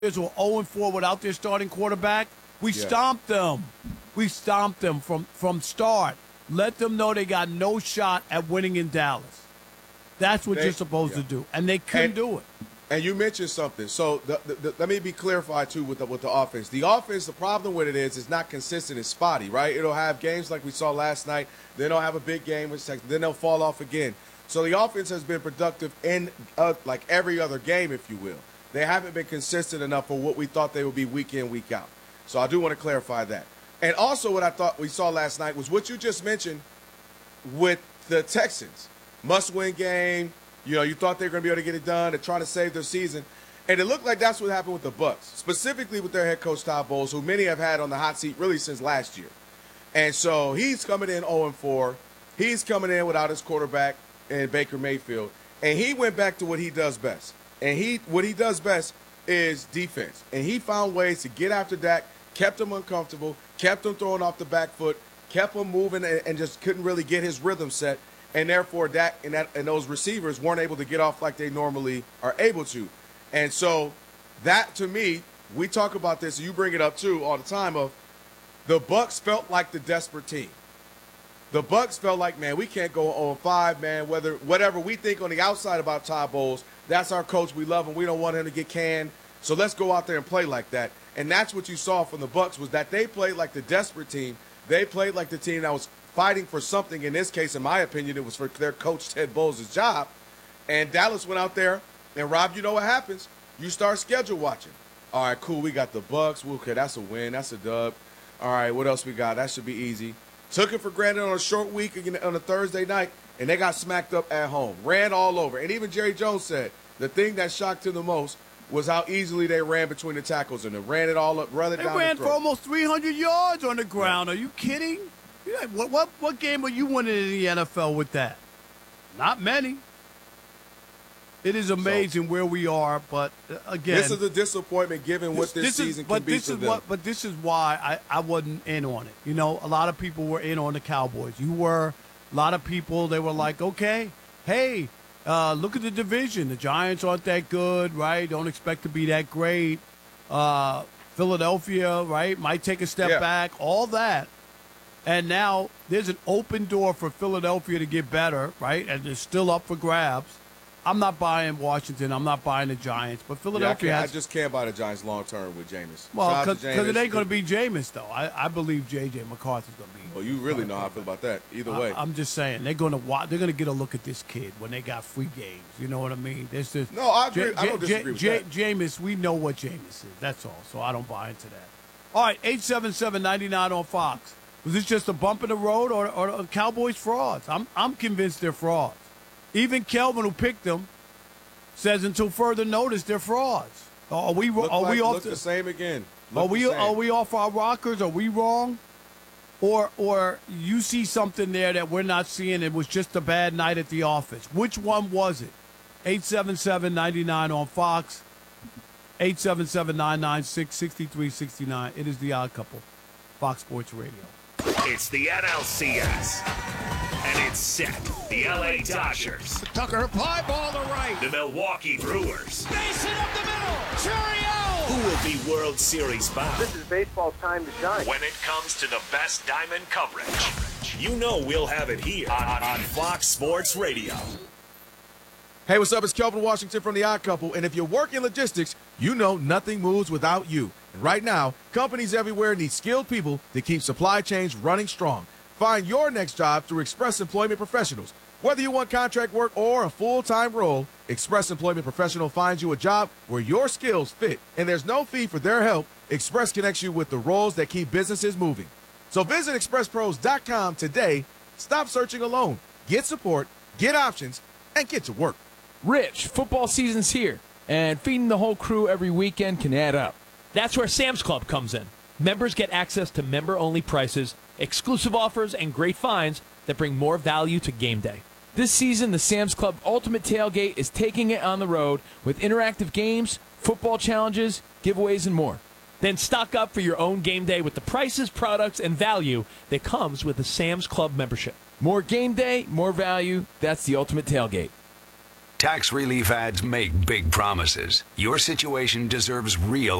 were 0-4 without their starting quarterback. We stomped them. We stomped them from start. Let them know they got no shot at winning in Dallas. That's what you're supposed to do, and they couldn't do it. And you mentioned something. So let me be clarified, too, with the offense. The offense, the problem with it is it's not consistent. It's spotty, right? It'll have games like we saw last night. Then they'll have a big game with Texas. Then they'll fall off again. So the offense has been productive in like every other game, if you will. They haven't been consistent enough for what we thought they would be week in, week out. So I do want to clarify that. And also what I thought we saw last night was what you just mentioned with the Texans. Must-win game. You know, you thought they were going to be able to get it done. They're trying to save their season. And it looked like that's what happened with the Bucs, specifically with their head coach, Todd Bowles, who many have had on the hot seat really since last year. And so he's coming in 0-4. He's coming in without his quarterback in Baker Mayfield. And he went back to what he does best. And what he does best is defense. And he found ways to get after Dak, kept him uncomfortable, kept him throwing off the back foot, kept him moving and just couldn't really get his rhythm set. And therefore, Dak and those receivers weren't able to get off like they normally are able to. And so that, to me, we talk about this, and you bring it up, too, all the time, of the Bucs felt like the desperate team. The Bucs felt like, man, we can't go 0-5, man. Whatever we think on the outside about Todd Bowles, that's our coach. We love him. We don't want him to get canned. So let's go out there and play like that. And that's what you saw from the Bucs, was that they played like the desperate team. They played like the team that was fighting for something. In this case, in my opinion, it was for their coach, Ted Bowles' job. And Dallas went out there, and Rob, you know what happens. You start schedule watching. All right, cool, we got the Bucs. Okay, that's a win. That's a dub. All right, what else we got? That should be easy. Took it for granted on a short week on a Thursday night, and they got smacked up at home. Ran all over. And even Jerry Jones said the thing that shocked him the most was how easily they ran between the tackles, and they ran it all up, run it down the throat. They ran for almost 300 yards on the ground. Are you kidding? Yeah, what game are you winning in the NFL with that? Not many. It is amazing where we are, but again, this is a disappointment given what this season can be for them. But this is why I wasn't in on it. You know, a lot of people were in on the Cowboys. You were. A lot of people, they were like, okay, hey, look at the division. The Giants aren't that good, right? Don't expect to be that great. Philadelphia, right, might take a step back. All that. And now there's an open door for Philadelphia to get better, right? And it's still up for grabs. I'm not buying Washington. I'm not buying the Giants. But Philadelphia I just can't buy the Giants long-term with Jameis. Well, because it ain't going to be Jameis, though. I believe J.J. McCarthy's going to be. Well, you really know how I feel about that. Either way. I'm just saying, they're going to get a look at this kid when they got free games. You know what I mean? No, I agree. I don't disagree with that. Jameis, we know what Jameis is. That's all. So I don't buy into that. All right, 877-99 on Fox. Was this just a bump in the road or Cowboys frauds? I'm convinced they're frauds. Even Kelvin, who picked them, says until further notice they're frauds. Are we off the same again? Are we off our rockers? Are we wrong? Or you see something there that we're not seeing? It was just a bad night at the office. Which one was it? 877-99 on Fox. 877-996-6369. It is The Odd Couple, Fox Sports Radio. It's the NLCS. And it's set. The LA Dodgers. Tucker, fly ball to right. The Milwaukee Brewers. Mason up the middle. Churio. Who will be World Series bound? This is baseball's time to shine. When it comes to the best diamond coverage, you know we'll have it here on Fox Sports Radio. Hey, what's up? It's Kelvin Washington from The Odd Couple. And if you work in logistics, you know nothing moves without you. And right now, companies everywhere need skilled people to keep supply chains running strong. Find your next job through Express Employment Professionals. Whether you want contract work or a full-time role, Express Employment Professional finds you a job where your skills fit. And there's no fee for their help. Express connects you with the roles that keep businesses moving. So visit expresspros.com today. Stop searching alone. Get support, get options, and get to work. Rich, football season's here, and feeding the whole crew every weekend can add up. That's where Sam's Club comes in. Members get access to member-only prices, exclusive offers, and great finds that bring more value to game day. This season, the Sam's Club Ultimate Tailgate is taking it on the road with interactive games, football challenges, giveaways, and more. Then stock up for your own game day with the prices, products, and value that comes with the Sam's Club membership. More game day, more value. That's the Ultimate Tailgate. Tax relief ads make big promises. Your situation deserves real